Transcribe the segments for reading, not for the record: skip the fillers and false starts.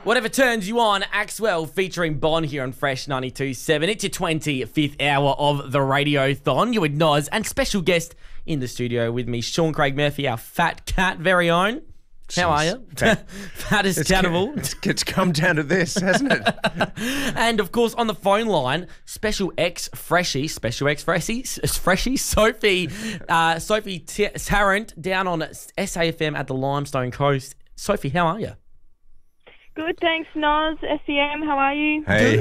Whatever turns you on, Axwell featuring Bond here on Fresh 92.7. It's your 25th hour of the Radiothon. You're with Noz and special guest in the studio with me, Sean Craig Murphy, our fat cat very own. How are you? Fat as cannibal. It's come down to this, hasn't it? And of course, on the phone line, Special X Freshie, Sophie Tarrant down on SAFM at the Limestone Coast. Sophie, how are you? Good, thanks, Noz. SEM, how are you?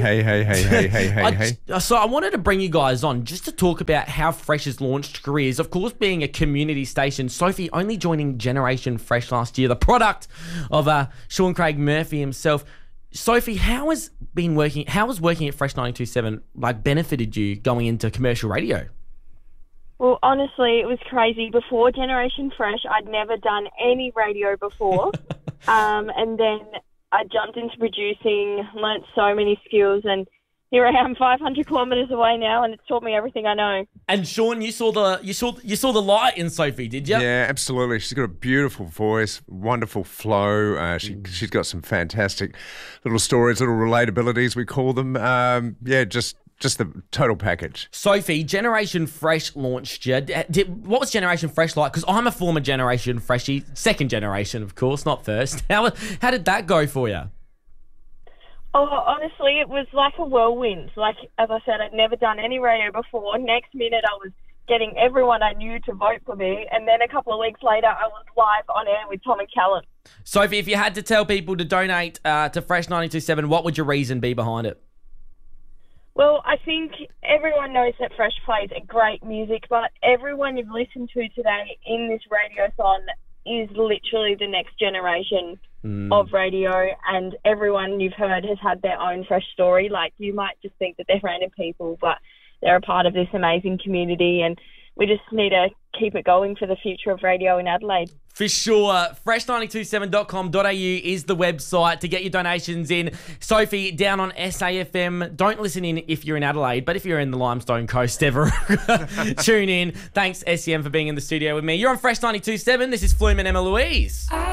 Hey. So I wanted to bring you guys on just to talk about how Fresh has launched careers. Of course, being a community station, Sophie only joining Generation Fresh last year, the product of Sean Craig Murphy himself. Sophie, how has working at Fresh 92.7 benefited you going into commercial radio? Well, honestly, it was crazy. Before Generation Fresh, I'd never done any radio before. And then I jumped into producing, learnt so many skills, and here I am 500 kilometres away now, and it's taught me everything I know. And Sean, you saw the light in Sophie, did you? Yeah, absolutely. She's got a beautiful voice, wonderful flow. She's got some fantastic little stories, little relatabilities, we call them. Just the total package. Sophie, Generation Fresh launched you. What was Generation Fresh like? Because I'm a former Generation Freshie, second generation, of course, not first. How did that go for you? Oh, honestly, it was like a whirlwind. Like, as I said, I'd never done any radio before. Next minute, I was getting everyone I knew to vote for me. And then a couple of weeks later, I was live on air with Tom and Callum. Sophie, if you had to tell people to donate to Fresh 92.7, what would your reason be behind it? Well, I think everyone knows that Fresh plays a great music, but everyone you've listened to today in this radiothon is literally the next generation of radio, and everyone you've heard has had their own Fresh story. Like, you might just think that they're random people, but they're a part of this amazing community, and we just need to keep it going for the future of radio in Adelaide. For sure. Fresh927.com.au is the website to get your donations in. Sophie, down on SAFM. Don't listen in if you're in Adelaide, but if you're in the Limestone Coast ever, tune in. Thanks, SEM, for being in the studio with me. You're on Fresh 92.7. This is Flume and Emma Louise.